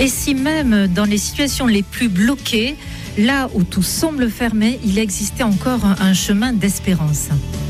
Et si même dans les situations les plus bloquées, là où tout semble fermé, il existait encore un chemin d'espérance.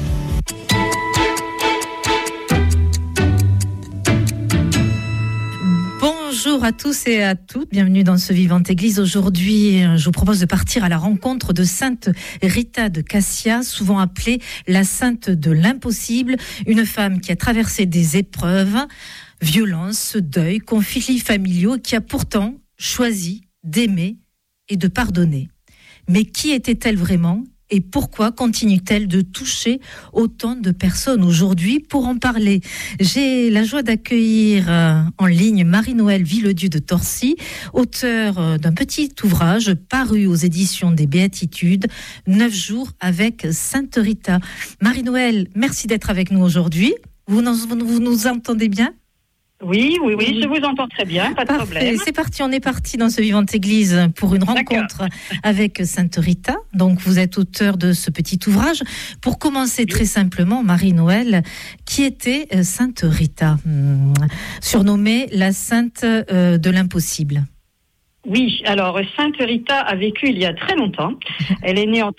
Bonjour à tous et à toutes, bienvenue dans ce Vivante Église. Aujourd'hui, je vous propose de partir à la rencontre de Sainte Rita de Cascia, souvent appelée la Sainte de l'impossible, une femme qui a traversé des épreuves, violences, deuil, conflits familiaux, qui a pourtant choisi d'aimer et de pardonner. Mais qui était-elle vraiment ? Et pourquoi continue-t-elle de toucher autant de personnes aujourd'hui ? Pour en parler, j'ai la joie d'accueillir en ligne Marie-Noëlle Villedieu de Torcy, auteure d'un petit ouvrage paru aux éditions des Béatitudes, 9 jours avec Sainte Rita. Marie-Noëlle, merci d'être avec nous aujourd'hui. Vous nous entendez bien ? Oui, je vous entends très bien, pas de problème. C'est parti, on est parti dans ce Vivante Église pour une rencontre avec Sainte Rita. Donc, vous êtes auteur de ce petit ouvrage. Pour commencer très simplement, Marie-Noëlle, qui était Sainte Rita, surnommée la Sainte de l'impossible? Oui, alors Sainte Rita a vécu il y a très longtemps. Elle est née en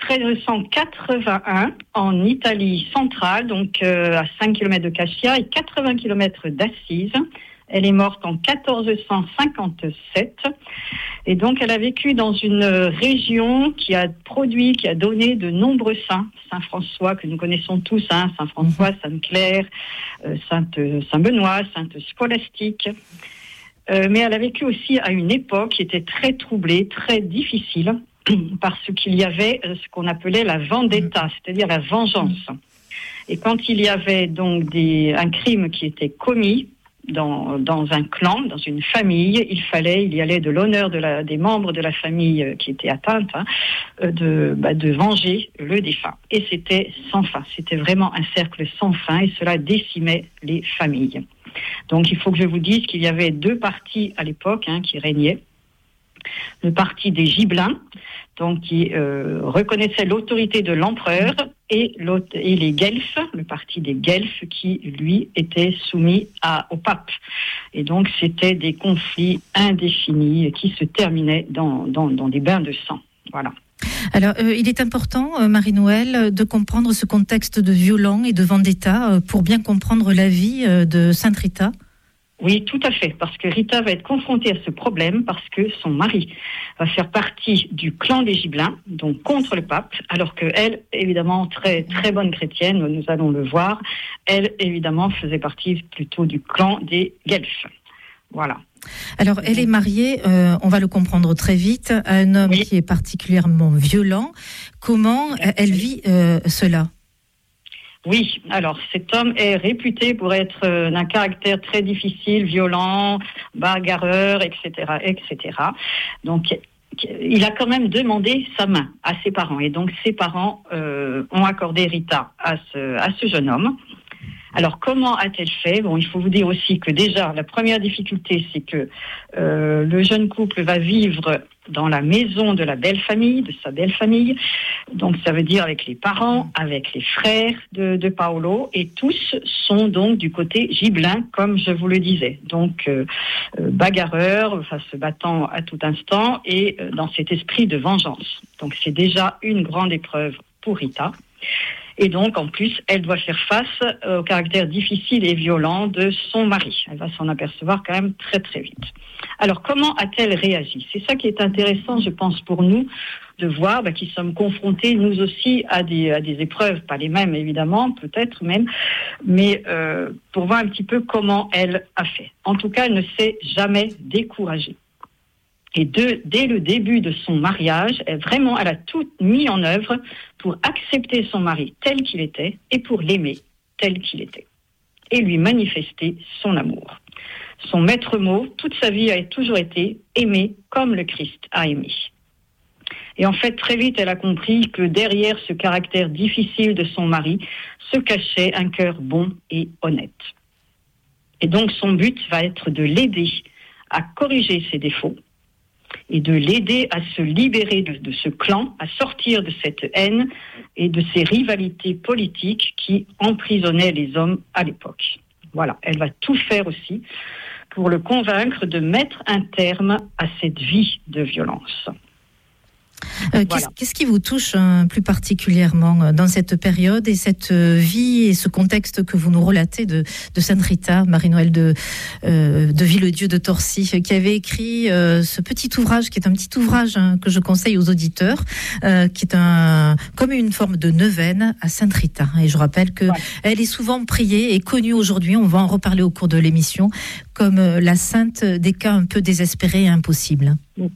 1381 en Italie centrale, donc à 5 km de Cascia et 80 km d'Assise. Elle est morte en 1457 et donc elle a vécu dans une région qui a donné de nombreux saints. Saint François que nous connaissons tous, Saint François, Sainte Claire, Saint Benoît, Sainte Scolastique. Mais elle a vécu aussi à une époque qui était très troublée, très difficile, parce qu'il y avait ce qu'on appelait la vendetta, c'est-à-dire la vengeance. Et quand il y avait donc un crime qui était commis dans un clan, dans une famille, il y allait de l'honneur des membres de la famille qui était atteinte, de venger le défunt. Et c'était sans fin, c'était vraiment un cercle sans fin et cela décimait les familles. Donc il faut que je vous dise qu'il y avait deux partis à l'époque qui régnaient. Le parti des Gibelins, donc qui reconnaissait l'autorité de l'empereur, et les Guelfes, le parti des Guelfes, qui lui était soumis au pape. Et donc c'était des conflits indéfinis qui se terminaient dans des bains de sang. Voilà. Alors, il est important, Marie-Noëlle, de comprendre ce contexte de violence et de vendetta pour bien comprendre la vie de Sainte Rita. Oui, tout à fait, parce que Rita va être confrontée à ce problème parce que son mari va faire partie du clan des Gibelins, donc contre le pape, alors qu'elle, évidemment, très, très bonne chrétienne, nous allons le voir, elle, évidemment, faisait partie plutôt du clan des Guelfes. Voilà. Alors, elle est mariée, on va le comprendre très vite, à un homme qui est particulièrement violent. Comment elle vit cela ? Oui, alors cet homme est réputé pour être d'un caractère très difficile, violent, bagarreur, etc., etc. Donc, il a quand même demandé sa main à ses parents. Et donc, ses parents ont accordé Rita à ce jeune homme. Alors, comment a-t-elle fait ? Bon, il faut vous dire aussi que déjà, la première difficulté, c'est que le jeune couple va vivre dans la maison de sa belle famille. Donc, ça veut dire avec les parents, avec les frères de Paolo, et tous sont donc du côté gibelin, comme je vous le disais. Donc, bagarreurs, se battant à tout instant, et dans cet esprit de vengeance. Donc, c'est déjà une grande épreuve pour Rita. Et donc, en plus, elle doit faire face au caractère difficile et violent de son mari. Elle va s'en apercevoir quand même très, très vite. Alors, comment a-t-elle réagi ? C'est ça qui est intéressant, je pense, pour nous, de voir qui sommes confrontés, nous aussi, à des épreuves, pas les mêmes, évidemment, peut-être même, mais pour voir un petit peu comment elle a fait. En tout cas, elle ne s'est jamais découragée. Et dès le début de son mariage, elle a tout mis en œuvre pour accepter son mari tel qu'il était et pour l'aimer tel qu'il était. Et lui manifester son amour. Son maître mot, toute sa vie, a toujours été aimer comme le Christ a aimé. Et en fait, très vite, elle a compris que derrière ce caractère difficile de son mari se cachait un cœur bon et honnête. Et donc, son but va être de l'aider à corriger ses défauts et de l'aider à se libérer de ce clan, à sortir de cette haine et de ces rivalités politiques qui emprisonnaient les hommes à l'époque. Voilà, elle va tout faire aussi pour le convaincre de mettre un terme à cette vie de violence. Voilà. Qu'est-ce qui vous touche plus particulièrement dans cette période et cette vie et ce contexte que vous nous relatez de Sainte Rita, Marie-Noël de Villedieu de Torcy, qui avait écrit ce petit ouvrage, qui est un petit ouvrage que je conseille aux auditeurs, qui est comme une forme de neuvaine à Sainte Rita. Et je rappelle que elle est souvent priée et connue aujourd'hui, on va en reparler au cours de l'émission, comme la sainte des cas un peu désespérés et impossibles.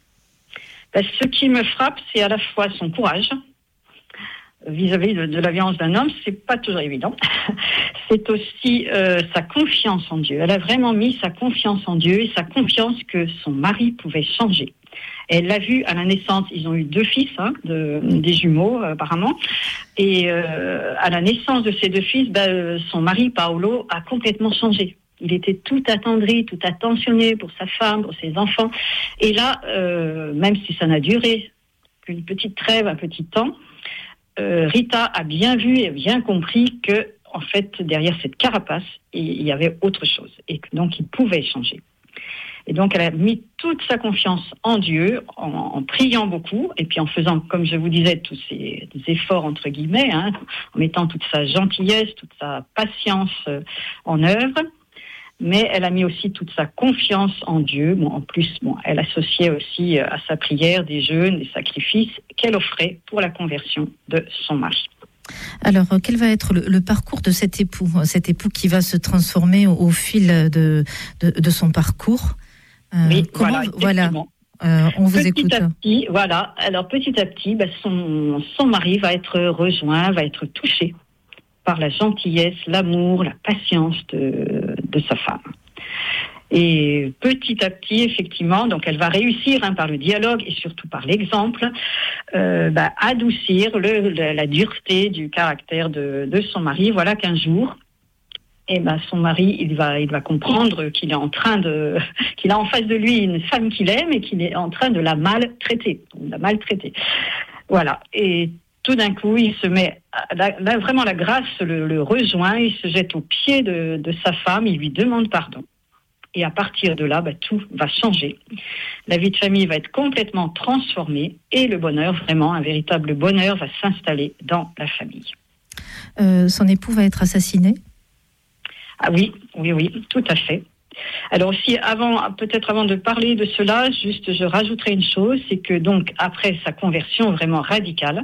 Ce qui me frappe, c'est à la fois son courage vis-à-vis de la violence d'un homme, c'est pas toujours évident. C'est aussi sa confiance en Dieu. Elle a vraiment mis sa confiance en Dieu et sa confiance que son mari pouvait changer. Elle l'a vu à la naissance, ils ont eu 2 fils, des jumeaux apparemment, et à la naissance de ces 2 fils, son mari Paolo a complètement changé. Il était tout attendri, tout attentionné pour sa femme, pour ses enfants. Et là, même si ça n'a duré qu'une petite trêve, un petit temps, Rita a bien vu et bien compris que, en fait, derrière cette carapace, il y avait autre chose. Et que donc, il pouvait changer. Et donc, elle a mis toute sa confiance en Dieu, en priant beaucoup, et puis en faisant, comme je vous disais, tous ces efforts, entre guillemets, en mettant toute sa gentillesse, toute sa patience en œuvre. Mais elle a mis aussi toute sa confiance en Dieu. En plus, elle associait aussi à sa prière des jeûnes, des sacrifices qu'elle offrait pour la conversion de son mari. Alors, quel va être le parcours de cet époux qui va se transformer au fil de son parcours? Oui, voilà. On vous écoute. Petit à petit, son mari va être rejoint, va être touché par la gentillesse, l'amour, la patience de sa femme. Et petit à petit, effectivement, donc elle va réussir par le dialogue et surtout par l'exemple, adoucir la dureté du caractère de son mari. Voilà qu'un jour, son mari, il va comprendre qu'il a en face de lui une femme qu'il aime et qu'il est en train de la maltraiter. Voilà. Et tout d'un coup, il se met, vraiment la grâce le rejoint, il se jette aux pieds de sa femme, il lui demande pardon. Et à partir de là, tout va changer. La vie de famille va être complètement transformée et le bonheur, vraiment un véritable bonheur, va s'installer dans la famille. Son époux va être assassiné ? Ah oui, tout à fait. Alors aussi, avant de parler de cela, juste je rajouterai une chose, c'est que donc après sa conversion vraiment radicale,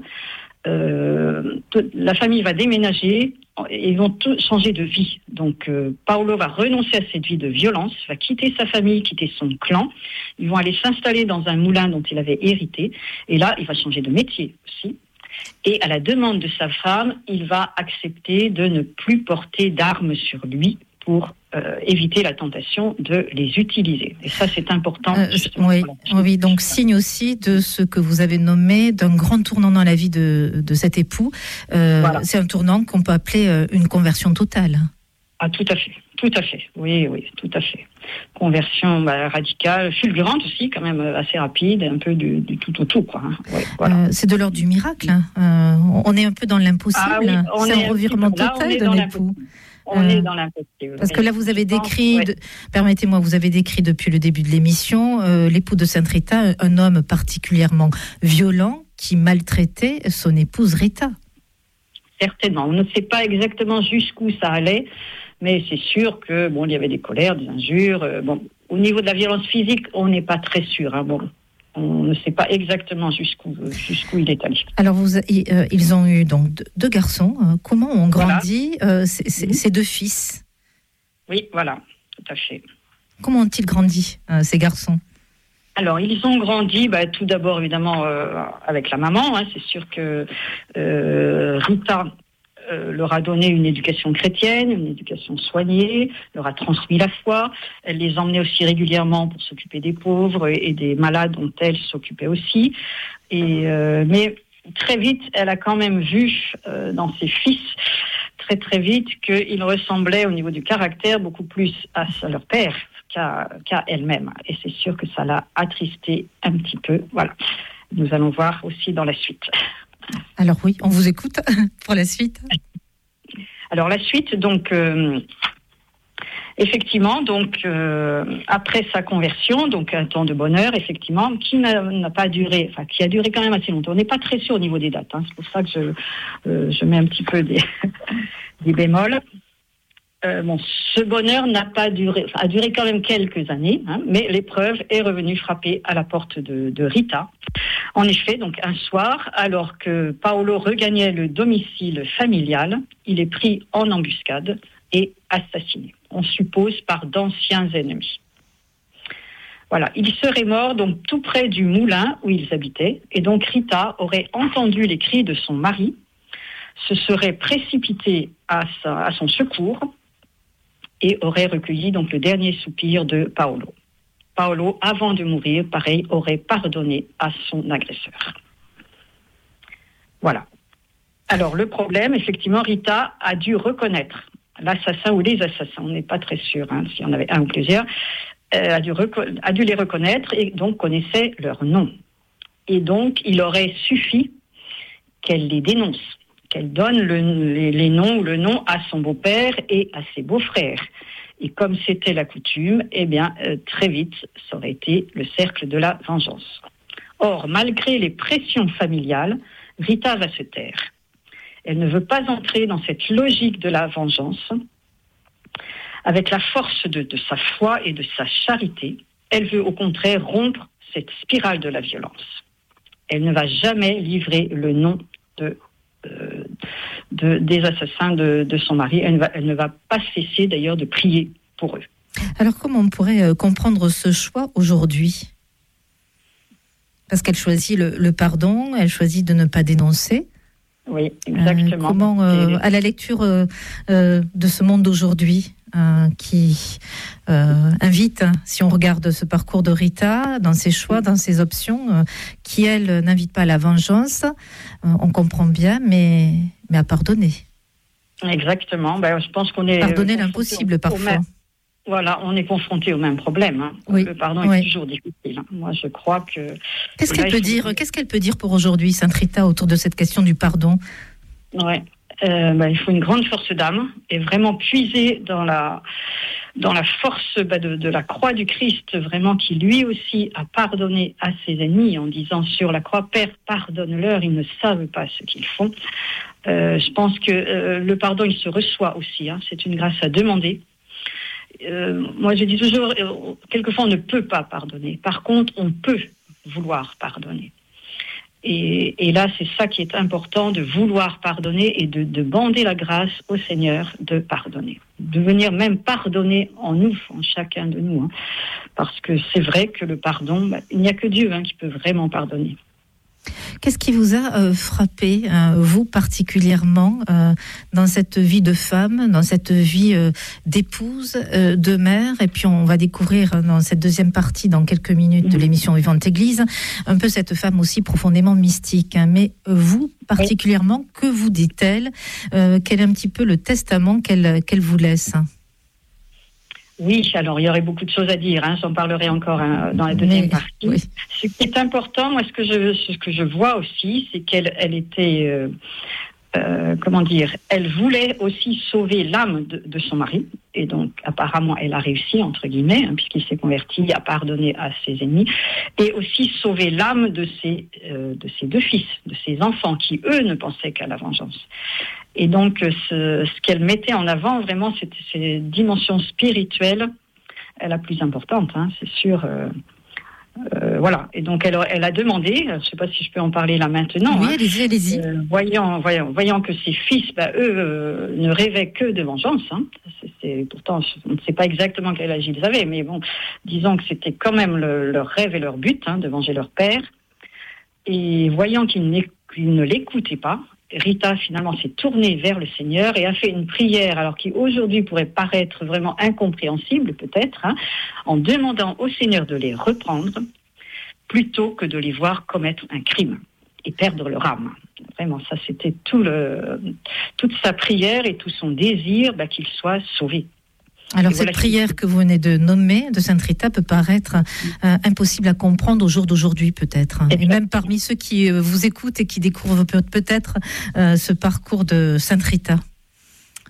la famille va déménager et ils vont tous changer de vie. Donc Paolo va renoncer à cette vie de violence, va quitter sa famille, quitter son clan. Ils vont aller s'installer dans un moulin dont il avait hérité. Et là, il va changer de métier aussi. Et à la demande de sa femme, il va accepter de ne plus porter d'armes sur lui pour éviter la tentation de les utiliser. Et ça, c'est important. Oui, donc signe aussi de ce que vous avez nommé d'un grand tournant dans la vie de cet époux. C'est un tournant qu'on peut appeler une conversion totale. Ah, tout à fait. Oui, tout à fait. Conversion radicale, fulgurante aussi, quand même assez rapide, un peu du tout au tout, quoi. Ouais, voilà. C'est de l'ordre du miracle. On est un peu dans l'impossible. C'est un revirement total d'un époux. On est dans l'impossible. Parce que là, vous avez décrit, permettez-moi, vous avez décrit depuis le début de l'émission l'époux de Sainte Rita, un homme particulièrement violent qui maltraitait son épouse Rita. Certainement. On ne sait pas exactement jusqu'où ça allait, mais c'est sûr que il y avait des colères, des injures. Au niveau de la violence physique, on n'est pas très sûr. On ne sait pas exactement jusqu'où il est allé. Alors, ils ont eu donc 2 garçons. Comment ont grandi ces 2 fils ? Oui, voilà, tout à fait. Comment ont-ils grandi, ces garçons ? Alors, ils ont grandi, tout d'abord, évidemment, avec la maman. C'est sûr que Rita leur a donné une éducation chrétienne, une éducation soignée, leur a transmis la foi. Elle les emmenait aussi régulièrement pour s'occuper des pauvres et des malades dont elle s'occupait aussi. Mais très vite, elle a quand même vu dans ses fils, très très vite, qu'ils ressemblaient au niveau du caractère beaucoup plus à leur père qu'à elle-même. Et c'est sûr que ça l'a attristée un petit peu. Voilà. Nous allons voir aussi dans la suite. Alors oui, on vous écoute pour la suite. Alors la suite, donc, Effectivement, donc après sa conversion, donc un temps de bonheur, effectivement, qui n'a pas duré, enfin qui a duré quand même assez longtemps. On n'est pas très sûr au niveau des dates, hein. C'est pour ça que je mets un petit peu des bémols. Ce bonheur n'a pas duré, a duré quand même quelques années, hein, mais l'épreuve est revenue frapper à la porte de Rita. En effet, donc un soir, alors que Paolo regagnait le domicile familial, il est pris en embuscade et assassiné. On suppose par d'anciens ennemis. Voilà, il serait mort donc tout près du moulin où ils habitaient, et donc Rita aurait entendu les cris de son mari, se serait précipitée à son secours et aurait recueilli donc le dernier soupir de Paolo. Paolo, avant de mourir, pareil, aurait pardonné à son agresseur. Voilà. Alors le problème, effectivement, Rita a dû reconnaître l'assassin ou les assassins, on n'est pas très sûr s'il y en avait un ou plusieurs, a dû les reconnaître et donc connaissait leur nom. Et donc il aurait suffi qu'elle les dénonce, qu'elle donne les noms ou le nom à son beau-père et à ses beaux-frères. Et comme c'était la coutume, très vite, ça aurait été le cercle de la vengeance. Or, malgré les pressions familiales, Rita va se taire. Elle ne veut pas entrer dans cette logique de la vengeance. Avec la force de sa foi et de sa charité, elle veut au contraire rompre cette spirale de la violence. Elle ne va jamais livrer le nom des assassins de son mari. Elle ne va pas cesser d'ailleurs de prier pour eux. Alors comment on pourrait comprendre ce choix aujourd'hui ? Parce qu'elle choisit le pardon, elle choisit de ne pas dénoncer. Oui, exactement. Comment, à la lecture de ce monde d'aujourd'hui, qui invite, si on regarde ce parcours de Rita, dans ses choix, dans ses options, qui, elle, n'invite pas à la vengeance, on comprend bien, mais à pardonner. Exactement. Je pense qu'on est... Pardonner l'impossible, parfois. Voilà, on est confronté au même problème. Hein. Oui. Le pardon est toujours difficile. Moi, je crois que... Qu'est-ce qu'elle peut dire pour aujourd'hui, Sainte Rita, autour de cette question du pardon ? Ouais. Il faut une grande force d'âme et vraiment puiser dans la force de la croix du Christ, vraiment qui lui aussi a pardonné à ses ennemis en disant sur la croix, Père, pardonne-leur, ils ne savent pas ce qu'ils font. Je pense que le pardon, il se reçoit aussi. Hein. C'est une grâce à demander. Moi, je dis toujours, quelquefois on ne peut pas pardonner. Par contre, on peut vouloir pardonner. Et là, c'est ça qui est important, de vouloir pardonner et de demander la grâce au Seigneur de pardonner. De venir même pardonner en nous, en chacun de nous. Hein. Parce que c'est vrai que le pardon, il n'y a que Dieu qui peut vraiment pardonner. Qu'est-ce qui vous a frappé, vous particulièrement, dans cette vie de femme, dans cette vie d'épouse, de mère, et puis on va découvrir dans cette deuxième partie, dans quelques minutes de l'émission Vivante Église, un peu cette femme aussi profondément mystique. Mais vous, particulièrement, que vous dit-elle ? Quel est un petit peu le testament qu'elle vous laisse ? Oui, alors il y aurait beaucoup de choses à dire, j'en parlerai encore dans la deuxième partie. Oui. Ce qui est important, moi, ce que je vois aussi, c'est qu'elle était, elle voulait aussi sauver l'âme de son mari, et donc apparemment elle a réussi, entre guillemets, puisqu'il s'est converti, à pardonner à ses ennemis, et aussi sauver l'âme de ses deux fils, de ses enfants, qui eux ne pensaient qu'à la vengeance. Et donc, ce qu'elle mettait en avant, vraiment, c'était ces dimensions spirituelles la plus importante, c'est sûr. Voilà. Et donc, elle a demandé, je ne sais pas si je peux en parler là maintenant. Oui, allez-y. Voyant que ses fils, eux, ne rêvaient que de vengeance. Pourtant, on ne sait pas exactement quel âge ils avaient, mais bon, disons que c'était quand même leur rêve et leur but, de venger leur père. Et voyant qu'ils ne l'écoutaient pas, Rita, finalement, s'est tournée vers le Seigneur et a fait une prière, alors qui aujourd'hui pourrait paraître vraiment incompréhensible, peut-être, en demandant au Seigneur de les reprendre, plutôt que de les voir commettre un crime et perdre leur âme. Vraiment, ça, c'était toute sa prière et tout son désir qu'ils soient sauvés. Alors, cette prière que vous venez de nommer, de Sainte Rita, peut paraître impossible à comprendre au jour d'aujourd'hui, peut-être. Et même parmi ceux qui vous écoutent et qui découvrent peut-être ce parcours de Sainte Rita.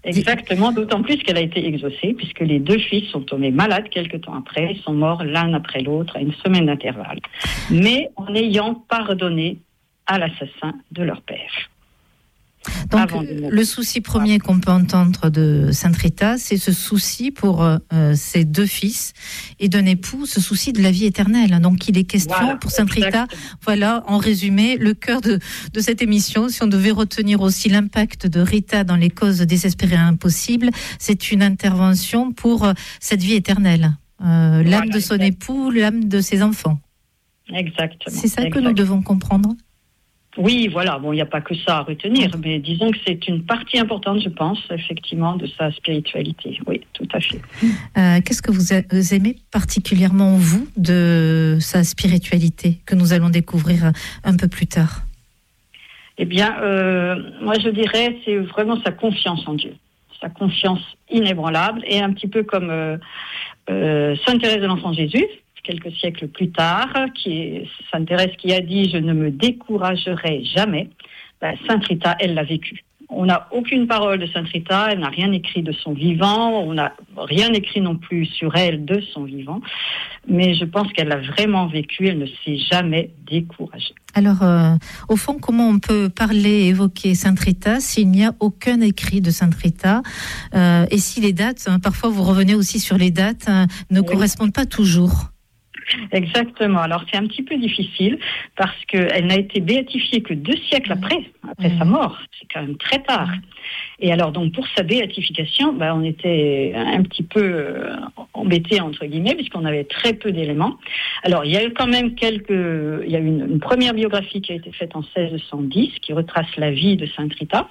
Exactement, d'autant plus qu'elle a été exaucée, puisque les 2 fils sont tombés malades quelque temps après, ils sont morts l'un après l'autre à une semaine d'intervalle, mais en ayant pardonné à l'assassin de leur père. Donc, le souci premier qu'on peut entendre de Sainte Rita, c'est ce souci pour ses 2 fils et d'un époux, ce souci de la vie éternelle. Donc, il est question pour Sainte Rita, voilà, en résumé, le cœur de cette émission. Si on devait retenir aussi l'impact de Rita dans les causes désespérées et impossibles, c'est une intervention pour cette vie éternelle. L'âme de son époux, l'âme de ses enfants. Exactement. C'est ça que nous devons comprendre. Oui, voilà. Bon, il n'y a pas que ça à retenir, mais disons que c'est une partie importante, je pense, effectivement, de sa spiritualité. Oui, tout à fait. Qu'est-ce que vous aimez particulièrement, vous, de sa spiritualité, que nous allons découvrir un peu plus tard? Eh bien, moi, je dirais, c'est vraiment sa confiance en Dieu. Sa confiance inébranlable, et un petit peu comme Sainte Thérèse de l'Enfant Jésus, quelques siècles plus tard, Sainte Thérèse qui a dit « Je ne me découragerai jamais », Sainte Rita, elle l'a vécu. On n'a aucune parole de Sainte Rita, elle n'a rien écrit de son vivant, on n'a rien écrit non plus sur elle de son vivant, mais je pense qu'elle l'a vraiment vécu, elle ne s'est jamais découragée. Alors, au fond, comment on peut parler, évoquer Sainte Rita s'il n'y a aucun écrit de Sainte Rita et si les dates, parfois vous revenez aussi sur les dates, ne correspondent pas toujours? Exactement. Alors c'est un petit peu difficile parce qu'elle n'a été béatifiée que 2 siècles après sa mort. C'est quand même très tard. Et alors donc pour sa béatification, on était un petit peu embêtés entre guillemets puisqu'on avait très peu d'éléments. Alors il y a eu quand même une première biographie qui a été faite en 1610 qui retrace la vie de Sainte Rita.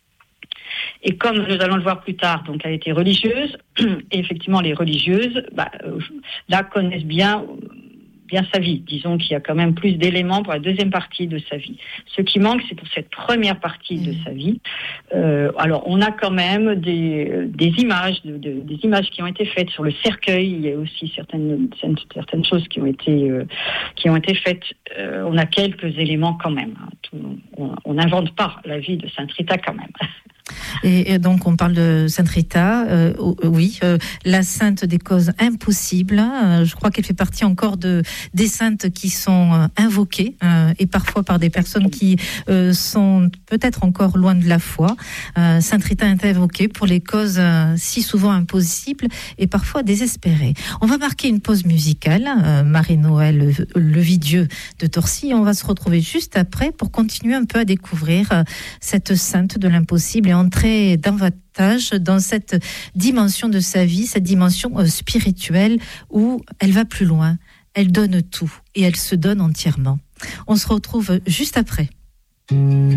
Et comme nous allons le voir plus tard, donc elle était religieuse, et effectivement les religieuses, là connaissent bien sa vie. Disons qu'il y a quand même plus d'éléments pour la deuxième partie de sa vie. Ce qui manque, c'est pour cette première partie de sa vie. Alors on a quand même des images, des images qui ont été faites sur le cercueil. Il y a aussi certaines choses qui ont été faites. On a quelques éléments quand même. On n'invente pas la vie de Sainte Rita quand même. Et donc on parle de Sainte Rita, la sainte des causes impossibles. Je crois qu'elle fait partie encore des saintes qui sont invoquées et parfois par des personnes qui sont peut-être encore loin de la foi. Sainte Rita est invoquée pour les causes si souvent impossibles et parfois désespérées. On va marquer une pause musicale. Marie-Noël Levidieu de Torcy. On va se retrouver juste après pour continuer un peu à découvrir cette sainte de l'impossible et entrer davantage dans cette dimension de sa vie, cette dimension spirituelle où elle va plus loin, elle donne tout et elle se donne entièrement. On se retrouve juste après.